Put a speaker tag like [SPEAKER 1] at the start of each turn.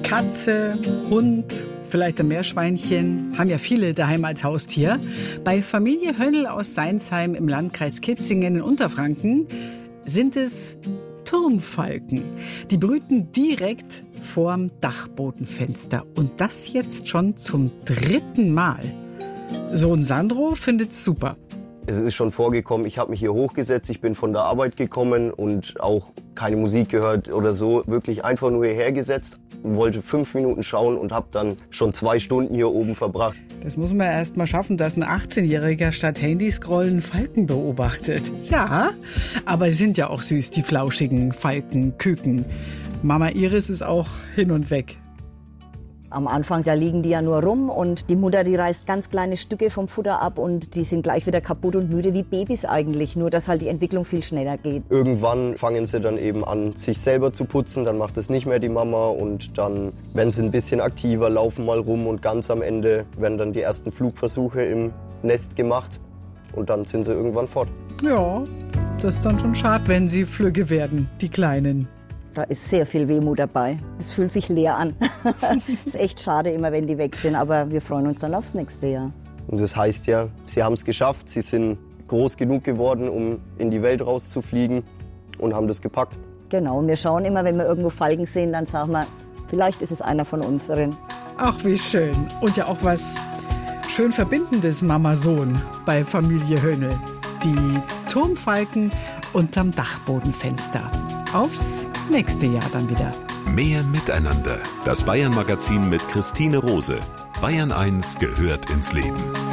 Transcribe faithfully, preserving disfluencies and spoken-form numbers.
[SPEAKER 1] Katze, Hund, vielleicht ein Meerschweinchen, haben ja viele daheim als Haustier. Bei Familie Hönnl aus Seinsheim im Landkreis Kitzingen in Unterfranken sind es Turmfalken. Die brüten direkt vorm Dachbodenfenster. Und das jetzt schon zum dritten Mal. Sohn Sandro findet's super.
[SPEAKER 2] Es ist schon vorgekommen, ich habe mich hier hochgesetzt, ich bin von der Arbeit gekommen und auch keine Musik gehört oder so, wirklich einfach nur hierher gesetzt, wollte fünf Minuten schauen und habe dann schon zwei Stunden hier oben verbracht.
[SPEAKER 1] Das muss man erst mal schaffen, dass ein achtzehnjähriger statt Handyscrollen Falken beobachtet. Ja, aber sie sind ja auch süß, die flauschigen Falken, Küken. Mama Iris ist auch hin und weg.
[SPEAKER 3] Am Anfang, da liegen die ja nur rum und die Mutter, die reißt ganz kleine Stücke vom Futter ab und die sind gleich wieder kaputt und müde wie Babys eigentlich, nur dass halt die Entwicklung viel schneller geht.
[SPEAKER 2] Irgendwann fangen sie dann eben an, sich selber zu putzen, dann macht es nicht mehr die Mama und dann werden sie ein bisschen aktiver, laufen mal rum und ganz am Ende werden dann die ersten Flugversuche im Nest gemacht und dann sind sie irgendwann fort.
[SPEAKER 1] Ja, das ist dann schon schade, wenn sie flügge werden, die Kleinen.
[SPEAKER 3] Da ist sehr viel Wehmut dabei. Es fühlt sich leer an. Ist echt schade immer, wenn die weg sind, aber wir freuen uns dann aufs nächste Jahr.
[SPEAKER 2] Und das heißt ja, sie haben es geschafft, sie sind groß genug geworden, um in die Welt rauszufliegen und haben das gepackt.
[SPEAKER 3] Genau, und wir schauen immer, wenn wir irgendwo Falken sehen, dann sagen wir, vielleicht ist es einer von unseren.
[SPEAKER 1] Ach, wie schön. Und ja auch was schön Verbindendes, Mama-Sohn, bei Familie Hönnl. Die Turmfalken unterm Dachbodenfenster. Aufs nächste Jahr dann wieder.
[SPEAKER 4] Mehr Miteinander. Das Bayern-Magazin mit Christine Rose. Bayern eins gehört ins Leben.